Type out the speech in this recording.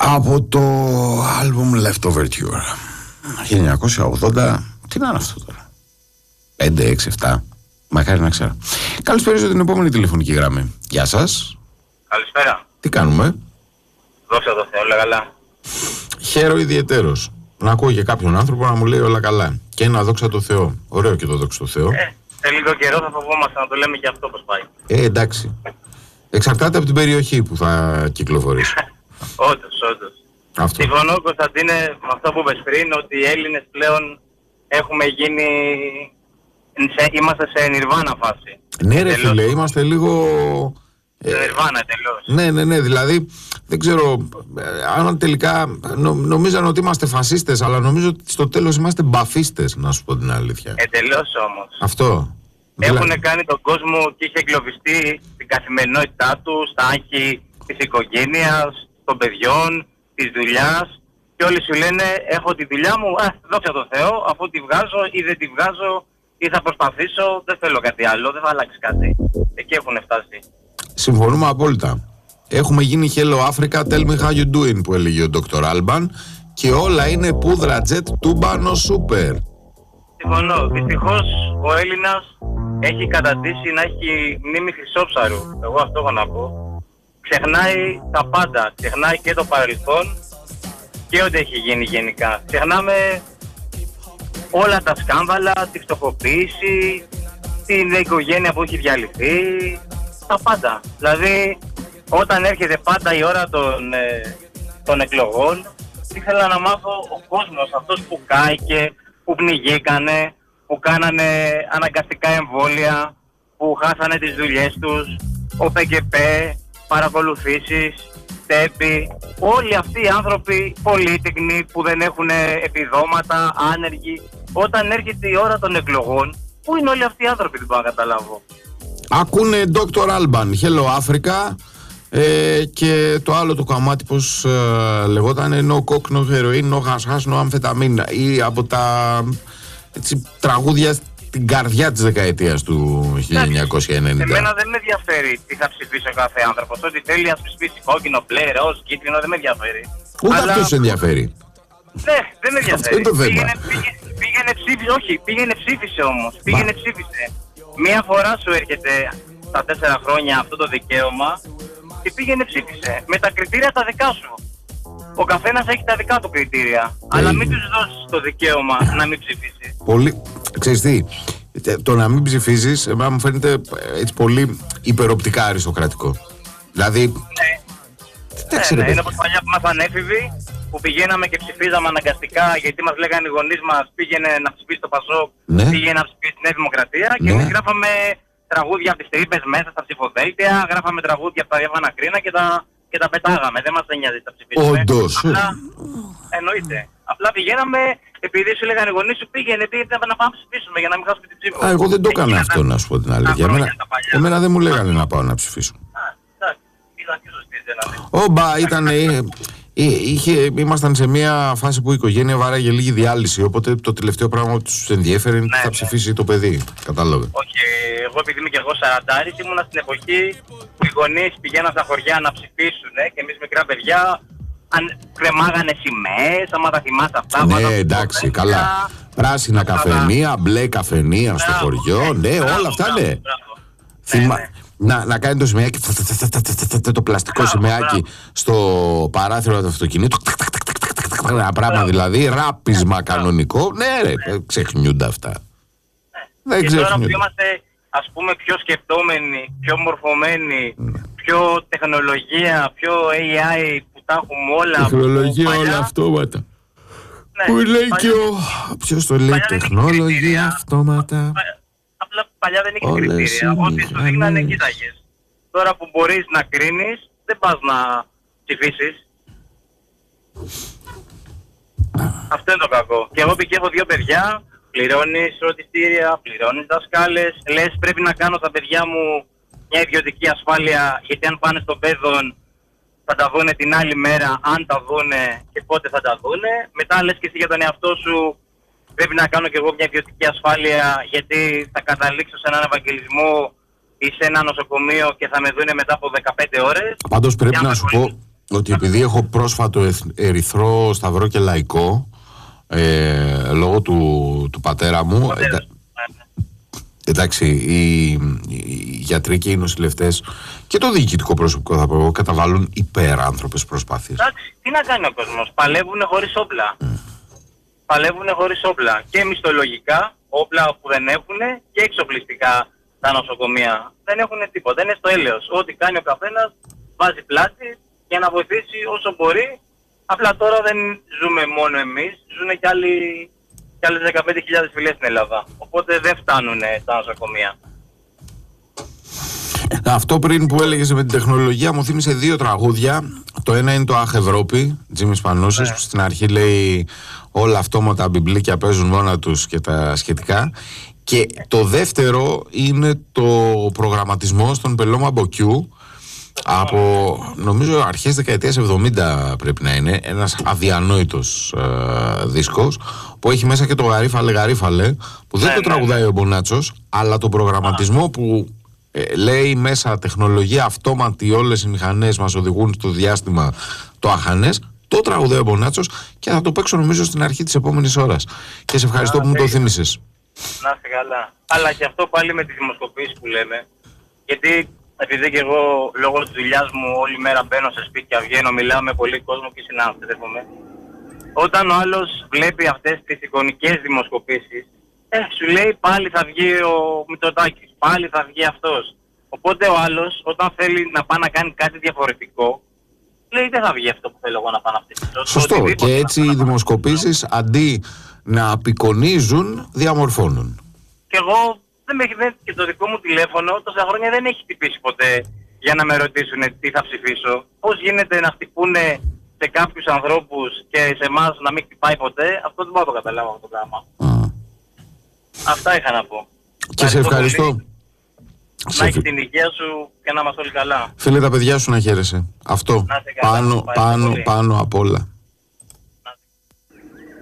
Από το άλμπουμ Left Overture 1980. Τι να είναι αυτό τώρα? 5, 6, 7. Μακάρι να ξέρω. Καλησπέρα την επόμενη τηλεφωνική γραμμή. Γεια σας. Καλησπέρα. Τι κάνουμε? Δόξα τω Θεώ, όλα καλά. Χαίρομαι ιδιαιτέρως να ακούω για κάποιον άνθρωπο να μου λέει όλα καλά. Και ένα δόξα τω Θεώ. Ωραίο και το δόξα τω Θεώ. Σε λίγο καιρό θα φοβόμαστε να το λέμε και αυτό πως πάει. Εντάξει. Εξαρτάται από την περιοχή που θα κυκλοφορήσει. Όντως. Αυτό. Συμφωνώ, Κωνσταντίνε, με αυτό που είπες πριν, ότι οι Έλληνες πλέον έχουμε γίνει... Είμαστε σε νιρβάνα φάση. Ναι ρε φίλε, είμαστε λίγο... Νιρβάνα τελώς. Ναι, δηλαδή δεν ξέρω αν τελικά νομίζαν ότι είμαστε φασίστες, αλλά νομίζω ότι στο τέλος είμαστε μπαφίστες, να σου πω την αλήθεια. Τελώς όμως. Αυτό. Έχουν κάνει τον κόσμο και είχε εγκλωβιστεί στην καθημερινότητά του, στα άγχη της οικογένειας, των παιδιών, της δουλειάς, και όλοι σου λένε έχω τη δουλειά μου, δόξα τω Θεώ, αφού τη βγάζω ή δεν τη βγάζω ή θα προσπαθήσω, δεν θέλω κάτι άλλο, δεν θα αλλάξει κάτι. Εκεί έχουν φτάσει. Συμφωνούμε απόλυτα. Έχουμε γίνει Hello Africa, tell me how you doing, που έλεγε ο Dr. Alban, και όλα είναι πούδρα jet τούμπανο σούπερ. Συμφωνώ. Δυστυχώς ο Έλληνας έχει καταντήσει να έχει μνήμη χρυσόψαρου. Εγώ αυτό έχω να πω. Ξεχνάει τα πάντα. Ξεχνάει και το παρελθόν και ό,τι έχει γίνει γενικά. Ξεχνάμε όλα τα σκάνδαλα, τη φτωχοποίηση, την οικογένεια που έχει διαλυθεί, τα πάντα. Δηλαδή, όταν έρχεται πάντα η ώρα των εκλογών, ήθελα να μάθω ο κόσμος, αυτός που κάηκε, που πνιγήκανε, που κάνανε αναγκαστικά εμβόλια, που χάσανε τις δουλειές τους, ο ΠΚΠ, παρακολουθήσεις, ΤΕΠΗ, όλοι αυτοί οι άνθρωποι πολύτεκνοι που δεν έχουν επιδόματα, άνεργοι, όταν έρχεται η ώρα των εκλογών, πού είναι όλοι αυτοί οι άνθρωποι, δεν μπορώ να καταλάβω. Ακούνε Dr. Alban, Hello Africa, και το άλλο το κομμάτι πως λεγόταν no coke, no heroin, no hash hash, no amphetamine, ή από τα τραγούδια στην καρδιά της δεκαετίας του 1990. Εμένα δεν με ενδιαφέρει τι θα ψηφίσει ο κάθε άνθρωπος. Ό,τι θέλει ας ψηφίσει κόκκινο, μπλε, ροζ, κίτρινο, δεν με ενδιαφέρει. Ούτε αυτός ενδιαφέρει. Ναι, δεν με ενδιαφέρει. Αυτό είναι το θέμα. Πήγαινε ψήφισε όμως. Ψήφισε. Μία φορά σου έρχεται στα 4 χρόνια αυτό το δικαίωμα και πήγαινε ψήφισε. Με τα κριτήρια τα δικά σου. Ο καθένας έχει τα δικά του κριτήρια. Αλλά μην τους δώσεις το δικαίωμα να μην ψηφίσει. Πολύ. Ξέρεις τι, το να μην ψηφίζεις, εμένα μου φαίνεται έτσι πολύ υπεροπτικά αριστοκρατικό. Δηλαδή. Ναι, είναι όπως παλιά που ήμασταν έφηβοι, που πηγαίναμε και ψηφίζαμε αναγκαστικά γιατί μας λέγανε οι γονείς μας πήγαινε να ψηφίσει το ΠΑΣΟΚ, πήγαινε να ψηφίσει τη Νέα Δημοκρατία, και εμείς γράφαμε τραγούδια από τις τρύπες μέσα στα ψηφοδέλτια, γράφαμε τραγούδια από τα διάβανα κρίνα και τα πετάγαμε. Δεν μας νοιάζει να ψηφίσουμε. Όντως. Εννοείται. Απλά πηγαίναμε επειδή σου λέγανε οι γονείς σου πήγαινε να πάμε να ψηφίσουμε για να μην χάσουμε την ψήφο. Εγώ δεν το έκανα αυτό, να σου πω την αλήθεια. Εμένα δεν μου λέγανε να πάω να ψηφίσω. Ήμασταν σε μια φάση που η οικογένεια βάραγε λίγη διάλυση, οπότε το τελευταίο πράγμα που τους ενδιέφερε είναι τι θα ψηφίσει το παιδί. Κατάλαβε. Όχι, εγώ επειδή είμαι και εγώ 40, ήμουνα στην εποχή που οι γονείς πηγαίναν στα χωριά να ψηφίσουν και εμείς μικρά παιδιά κρεμάγανε σημαίες, άμα τα θυμάσαι αυτά. Ναι, εντάξει, καλά. Πράσινα καφενεία, μπλε καφενεία στο χωριό, ναι, όλα αυτά, ναι. Να κάνει το σημαίακι, το πλαστικό σημαίακι στο παράθυρο του αυτοκινήτου. Ένα πράγμα δηλαδή, ράπισμα κανονικό. Ναι ρε, ξεχνιούνται αυτά. Και τώρα που είμαστε ας πούμε πιο σκεπτόμενοι, πιο μορφωμένοι, πιο τεχνολογία, πιο AI που τα έχουμε όλα. Τεχνολογία όλα αυτόματα. Που λέει και ο... Ποιος το λέει, τεχνολογία αυτόματα. Απλά παλιά δεν είχε κριτήρια. Ό,τι σου δείχνανε κοίταγες. Τώρα που μπορείς να κρίνεις, δεν πας να ψηφίσεις. Αυτό είναι το κακό. Και εγώ και έχω 2 παιδιά, πληρώνεις φροντιστήρια, πληρώνεις δασκάλες. Λες πρέπει να κάνω στα παιδιά μου μια ιδιωτική ασφάλεια, γιατί αν πάνε στο παιδόν θα τα δούνε την άλλη μέρα, αν τα δούνε και πότε θα τα δούνε. Μετά λες και εσύ για τον εαυτό σου, πρέπει να κάνω και εγώ μια ιδιωτική ασφάλεια, γιατί θα καταλήξω σε έναν ευαγγελισμό ή σε ένα νοσοκομείο και θα με δούνε μετά από 15 ώρες. Πάντως πρέπει να σου πω, ότι επειδή έχω πρόσφατο ερυθρό, σταυρό και λαϊκό, λόγω του πατέρα μου, εντάξει, οι γιατροί και οι νοσηλευτές και το διοικητικό προσωπικό, θα πω, καταβάλουν υπεράνθρωπες προσπάθειες. Εντάξει, τι να κάνει ο κόσμος, παλεύουν χωρίς όπλα. Παλεύουν χωρίς όπλα και μισθολογικά, όπλα που δεν έχουν, και εξοπλιστικά τα νοσοκομεία. Δεν έχουν τίποτα, είναι στο έλεος. Ό,τι κάνει ο καθένας βάζει πλάτη για να βοηθήσει όσο μπορεί. Απλά τώρα δεν ζούμε μόνο εμείς, ζουν και άλλες 15.000 φυλές στην Ελλάδα. Οπότε δεν φτάνουν τα νοσοκομεία. Αυτό πριν που έλεγες με την τεχνολογία μου θύμισε 2 τραγούδια. Το ένα είναι το Αχ Ευρώπη, Τζίμις Πανούσης, που στην αρχή λέει όλα αυτόματα μπιμπλίκια παίζουν μόνα τους και τα σχετικά. Και το δεύτερο είναι το προγραμματισμό στον Πελώμα Μποκιού, από νομίζω αρχές δεκαετίας 70 πρέπει να είναι, ένας αδιανόητος δίσκος που έχει μέσα και το γαρίφαλε γαρίφαλε, που δεν το τραγουδάει ο Μπονάτσος, αλλά το προγραμματισμό που λέει μέσα τεχνολογία αυτόματη, όλες οι μηχανές μας οδηγούν στο διάστημα το αχανές, το τραγουδάει ο Μπονάτσος και θα το παίξω νομίζω στην αρχή της επόμενης ώρας. Και σε ευχαριστώ που μου το θύμισες. Να είστε καλά. Αλλά και αυτό πάλι με τις δημοσκοπήσεις που λέμε, γιατί επειδή και εγώ λόγω της δουλειάς μου όλη μέρα μπαίνω σε σπίτια, βγαίνω, μιλάω με πολύ κόσμο και συνάνθρωπες. Όταν ο άλλος βλέπει αυτές τις εικονικές δημοσκοπήσεις, σου λέει πάλι θα βγει ο Μητσοτάκης, πάλι θα βγει αυτός. Οπότε ο άλλος όταν θέλει να πάει να κάνει κάτι διαφορετικό, λέει δεν θα βγει αυτό που θέλω εγώ να πάω να φτιάξω. Σωστό. Και έτσι οι δημοσκοπήσεις αντί να απεικονίζουν, διαμορφώνουν. Και εγώ και το δικό μου τηλέφωνο τόσα χρόνια δεν έχει χτυπήσει ποτέ για να με ρωτήσουν τι θα ψηφίσω. Πώς γίνεται να χτυπούνε σε κάποιους ανθρώπους και σε εμάς να μην χτυπάει ποτέ, αυτό δεν μπορώ να το καταλάβω αυτό το πράγμα. Αυτά είχα να πω. Και σε ευχαριστώ. Να έχεις την υγεία σου και να είμαστε όλοι καλά. Φίλε, τα παιδιά σου να χαίρεσαι. Αυτό. Να καλά, πάνω απ' όλα.